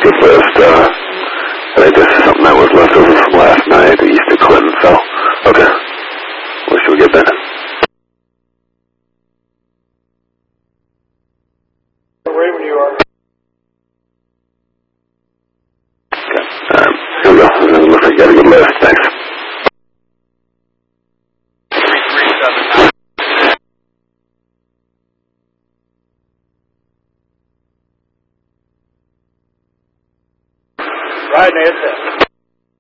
Good list. I think this is something that was left over from last night east of Clinton, so, okay. What should we get then? Right when you are. Okay. Here we go. It looks like you got a good list. Thanks. Right, Nancy.